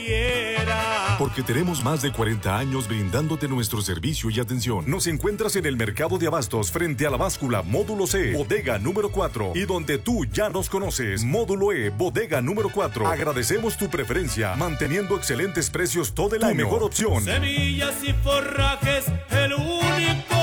quiera. Porque tenemos más de 40 años brindándote nuestro servicio y atención. Nos encuentras en el Mercado de Abastos frente a la báscula Módulo C, bodega número 4. Y donde tú ya nos conoces, Módulo E, bodega número 4. Agradecemos tu preferencia, manteniendo excelentes precios todo el año. Mejor opción. Semillas y forrajes, el único.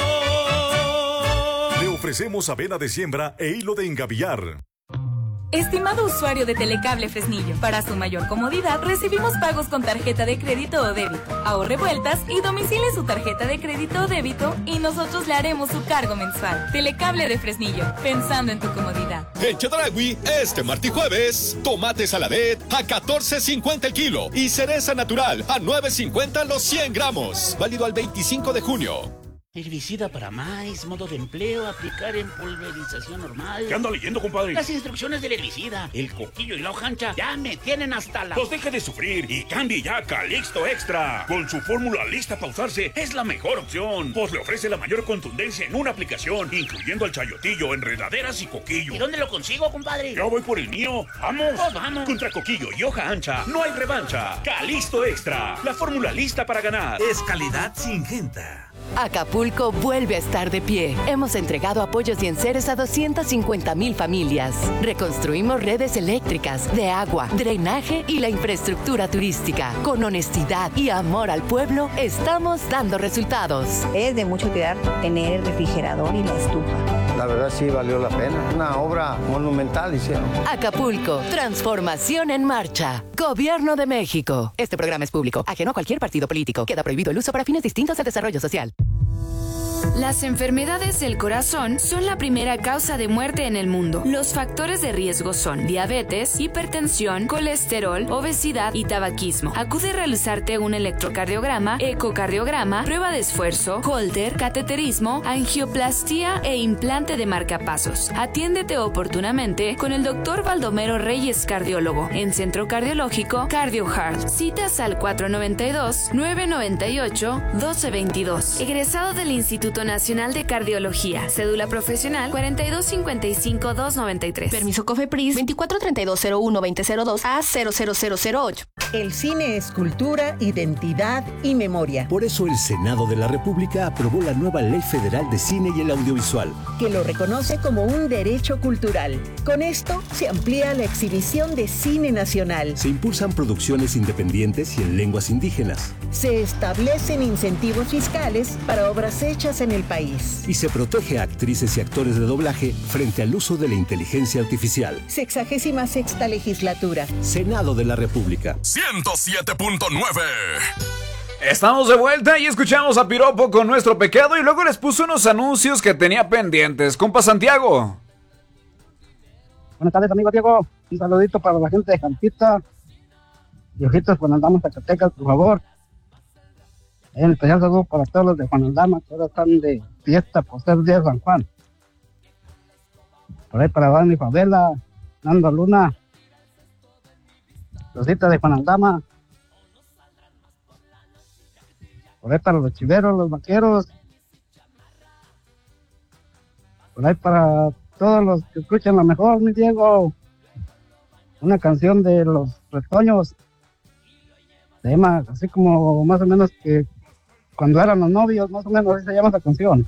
Le ofrecemos avena de siembra e hilo de engavillar. Estimado usuario de Telecable Fresnillo, para su mayor comodidad recibimos pagos con tarjeta de crédito o débito. Ahorre vueltas y domicile su tarjeta de crédito o débito y nosotros le haremos su cargo mensual. Telecable de Fresnillo, pensando en tu comodidad. En Chedraui, este martes y jueves, tomate saladet a $14.50 el kilo y cereza natural a $9.50 los 100 gramos. Válido al 25 de junio. Herbicida para maíz, modo de empleo, aplicar en pulverización normal. ¿Qué anda leyendo, compadre? Las instrucciones del herbicida. El coquillo y la hoja ancha ya me tienen hasta la... Pues deje de sufrir y cambie ya a Calixto Extra. Con su fórmula lista para usarse, es la mejor opción. Pues le ofrece la mayor contundencia en una aplicación, incluyendo el chayotillo, enredaderas y coquillo. ¿Y dónde lo consigo, compadre? Yo voy por el mío. ¡Vamos! Pues vamos. Contra coquillo y hoja ancha, no hay revancha. Calixto Extra, la fórmula lista para ganar. Es calidad Syngenta. Acapulco vuelve a estar de pie. Hemos entregado apoyos y enseres a 250,000 familias. Reconstruimos redes eléctricas, de agua, drenaje y la infraestructura turística. Con honestidad y amor al pueblo, estamos dando resultados. Es de mucha utilidad tener el refrigerador y la estufa. La verdad sí valió la pena. Una obra monumental hicieron. Acapulco, transformación en marcha. Gobierno de México. Este programa es público, ajeno a cualquier partido político. Queda prohibido el uso para fines distintos al desarrollo social. Las enfermedades del corazón son la primera causa de muerte en el mundo. Los factores de riesgo son diabetes, hipertensión, colesterol, obesidad y tabaquismo. Acude a realizarte un electrocardiograma, ecocardiograma, prueba de esfuerzo, Holter, cateterismo, angioplastía e implante de marcapasos. Atiéndete oportunamente con el Dr. Baldomero Reyes, cardiólogo, en Centro Cardiológico CardioHeart. Citas al 492-998-1222. Egresado del Instituto Nacional de Cardiología. Cédula profesional 4255-293. Permiso COFEPRIS 243201-2002 a 00008. El cine es cultura, identidad y memoria. Por eso el Senado de la República aprobó la nueva Ley Federal de Cine y el Audiovisual, que lo reconoce como un derecho cultural. Con esto se amplía la exhibición de cine nacional. Se impulsan producciones independientes y en lenguas indígenas. Se establecen incentivos fiscales para obras hechas en el país. Y se protege a actrices y actores de doblaje frente al uso de la inteligencia artificial. 66ª legislatura. Senado de la República. 107.9. Estamos de vuelta y escuchamos a Piropo con Nuestro Pecado y luego les puso unos anuncios que tenía pendientes. Compa Santiago. Buenas tardes, amigo Diego. Un saludito para la gente de Campita y Ojitos cuando andamos a Zacatecas, por favor. En especial saludo para todos los de Juan Aldama, que ahora están de fiesta por ser día de San Juan. Por ahí para Dani Favela, Nando Luna, Rosita de Juan Aldama. Por ahí para los chiveros, los vaqueros. Por ahí para todos los que escuchan lo mejor, mi Diego. Una canción de los retoños. Se llama así como más o menos que cuando eran los novios, más o menos así se llama esa canción.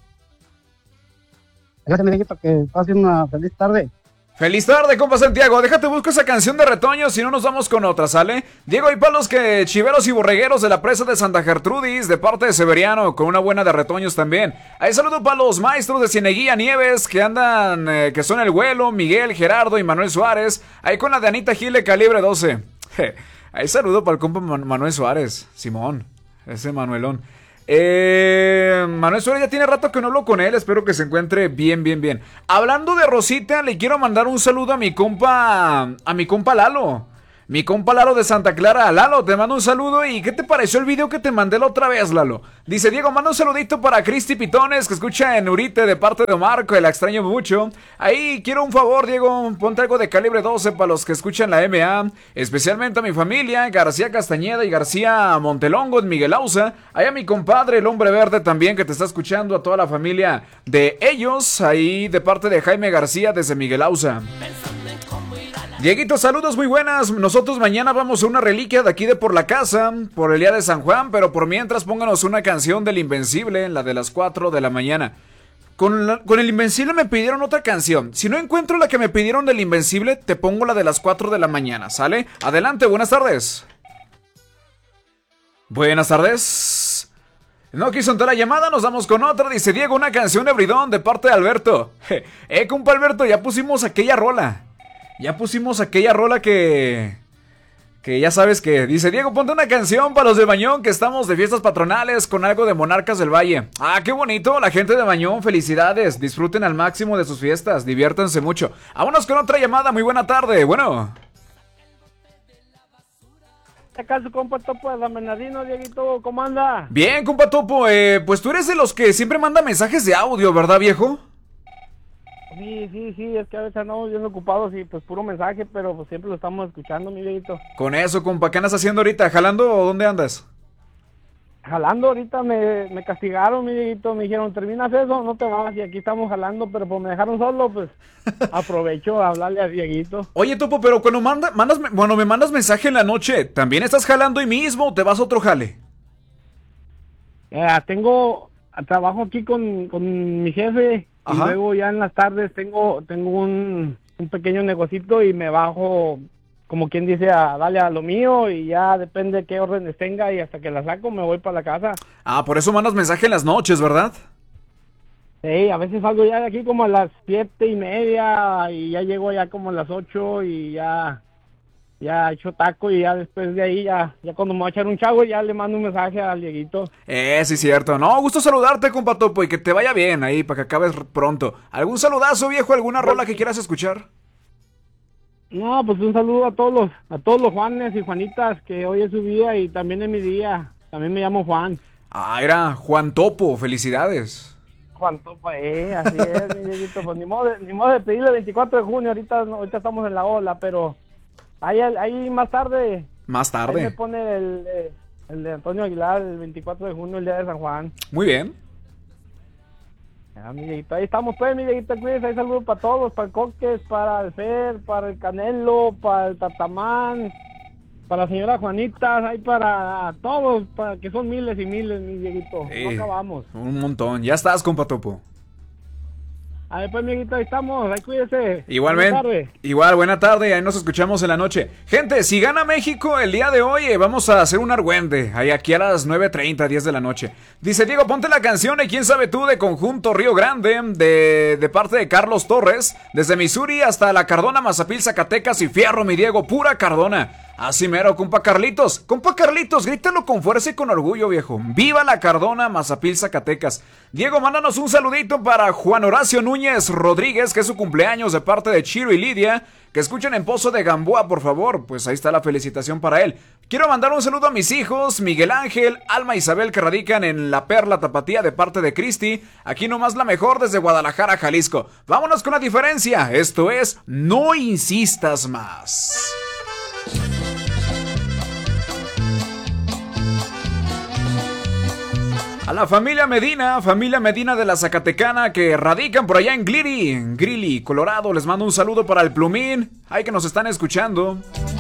Gracias, mi Dieguito, que pasen una feliz tarde. Feliz tarde, compa Santiago. Déjate busco esa canción de retoños, si no nos vamos con otra, ¿sale? Diego, y para los que chiveros y borregueros de la presa de Santa Gertrudis, de parte de Severiano, con una buena de retoños también. Ahí saludo para los maestros de Cieneguía Nieves, que andan, que son el Güelo, Miguel, Gerardo y Manuel Suárez. Ahí con la de Anita Gile, calibre 12. Ahí saludo para el compa Manuel Suárez, Simón, ese Manuelón. Manuel Suárez, ya tiene rato que no hablo con él, espero que se encuentre bien. Hablando de Rosita, le quiero mandar un saludo a mi compa Lalo. Mi compa Lalo de Santa Clara. Lalo, te mando un saludo. ¿Y qué te pareció el video que te mandé la otra vez, Lalo? Dice Diego, manda un saludito para Cristi Pitones, que escucha en Urite de parte de Omar, que la extraño mucho. Ahí quiero un favor, Diego, ponte algo de calibre 12 para los que escuchan la MA, especialmente a mi familia, García Castañeda y García Montelongo en Miguel Ausa. Ahí a mi compadre, el Hombre Verde también, que te está escuchando, a toda la familia de ellos, ahí de parte de Jaime García desde Miguel Ausa. Dieguito, saludos, muy buenas. Nosotros mañana vamos a una reliquia de aquí de por la casa, por el día de San Juan, pero por mientras pónganos una canción del Invencible, la de las 4 de la mañana. Con el Invencible me pidieron otra canción. Si no encuentro la que me pidieron del Invencible, te pongo la de las 4 de la mañana, ¿sale? Adelante, buenas tardes. Buenas tardes. No quiso entrar la llamada, nos damos con otra. Dice Diego, una canción de Bridón de parte de Alberto. Compa Alberto, ya pusimos aquella rola. Que ya sabes que dice Diego, ponte una canción para los de Bañón, que estamos de fiestas patronales con algo de Monarcas del Valle. Ah, qué bonito, la gente de Bañón, felicidades, disfruten al máximo de sus fiestas, diviértanse mucho. Vámonos con otra llamada, muy buena tarde, bueno. Acá su compa Topo de San Bernardino, Dieguito, ¿cómo anda? Bien, compa Topo, pues tú eres de los que siempre manda mensajes de audio, ¿verdad, viejo? Sí, es que a veces andamos bien ocupados y pues puro mensaje, pero pues siempre lo estamos escuchando, mi Dieguito. Con eso, compa, ¿qué andas haciendo ahorita? ¿Jalando o dónde andas? Jalando, ahorita me castigaron, mi Dieguito, me dijeron, terminas eso, no te vas, y aquí estamos jalando, pero pues me dejaron solo, pues aprovecho a hablarle a Dieguito. Oye, Topo, pero cuando me mandas mensaje en la noche, ¿también estás jalando ahí mismo o te vas a otro jale? Trabajo aquí con mi jefe. Ajá. Y luego ya en las tardes tengo un pequeño negocito y me bajo, como quien dice, a darle a lo mío y ya depende de qué órdenes tenga y hasta que la saco me voy para la casa. Ah, por eso mandas mensaje en las noches, ¿verdad? Sí, a veces salgo ya de aquí como a las 7:30 y ya llego ya como a las 8 y ya he hecho taco y ya después de ahí ya cuando me voy a echar un chavo ya le mando un mensaje al Dieguito. Sí, cierto. No, gusto saludarte, compa Topo, y que te vaya bien ahí para que acabes pronto. ¿Algún saludazo, viejo? ¿Alguna rola que quieras escuchar? No, pues un saludo a todos los Juanes y Juanitas, que hoy es su día y también es mi día. También me llamo Juan. Ah, era Juan Topo, felicidades. Juan Topo, así es, mi Dieguito. Pues ni modo de pedirle el 24 de junio, ahorita estamos en la ola, pero... Ahí más tarde. Ahí me pone el de Antonio Aguilar, el 24 de junio, el día de San Juan. Muy bien. Ya, mi Dieguito, ahí estamos pues, mi Dieguito, cuídense, ahí saludos para todos, para el Coques, para el Fer, para el Canelo, para el Tatamán, para la señora Juanita, ahí para todos, para que son miles y miles, mi Dieguito. No acabamos. Un montón, ya estás, compa Topo. A ver, pues, amiguito, ahí estamos, ahí cuídese. Igualmente, buena tarde, ahí nos escuchamos en la noche. Gente, si gana México el día de hoy, vamos a hacer un argüende, ahí aquí a las 9:30, 10 de la noche. Dice Diego, ponte la canción, y quién sabe tú, de Conjunto Río Grande, de parte de Carlos Torres, desde Missouri hasta La Cardona, Mazapil, Zacatecas y Fierro, mi Diego, pura Cardona. Así mero, compa Carlitos, grítalo con fuerza y con orgullo, viejo. ¡Viva La Cardona, Mazapil, Zacatecas! Diego, mándanos un saludito para Juan Horacio Núñez Rodríguez, que es su cumpleaños, de parte de Chiro y Lidia, que escuchen en Pozo de Gamboa, por favor. Pues ahí está la felicitación para él. Quiero mandar un saludo a mis hijos, Miguel Ángel, Alma Isabel, que radican en La Perla, Tapatía, de parte de Cristi. Aquí nomás la mejor desde Guadalajara, Jalisco. Vámonos con la diferencia. Esto es No Insistas Más. A la familia Medina de la Zacatecana, que radican por allá en Greeley, Colorado, les mando un saludo para el Plumín, ahí que nos están escuchando.